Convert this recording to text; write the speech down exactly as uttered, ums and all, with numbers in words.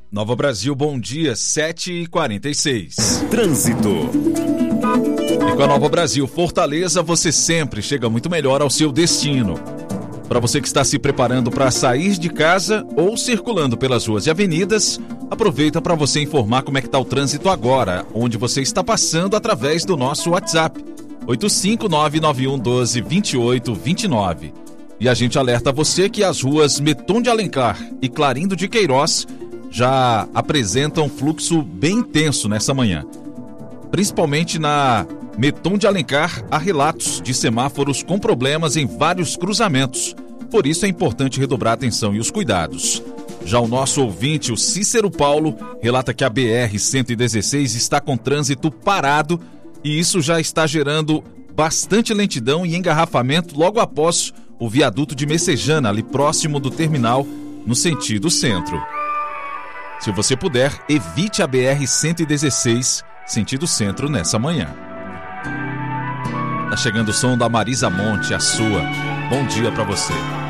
Nova Brasil, bom dia, sete e quarenta e seis. Trânsito. E com a Nova Brasil Fortaleza, você sempre chega muito melhor ao seu destino. Para você que está se preparando para sair de casa ou circulando pelas ruas e avenidas, aproveita para você informar como é que está o trânsito agora, onde você está passando através do nosso WhatsApp, oito cinco nove nove um um dois dois oito dois nove. E a gente alerta você que as ruas Meton de Alencar e Clarindo de Queiroz já apresentam fluxo bem intenso nessa manhã. Principalmente na Meton de Alencar, há relatos de semáforos com problemas em vários cruzamentos. Por isso é importante redobrar a atenção e os cuidados. Já o nosso ouvinte, o Cícero Paulo, relata que a B R cento e dezesseis está com trânsito parado e isso já está gerando bastante lentidão e engarrafamento logo após o viaduto de Messejana, ali próximo do terminal, no sentido centro. Se você puder, evite a B R cento e dezesseis, sentido centro, nessa manhã. Tá chegando o som da Marisa Monte, a sua. Bom dia pra você.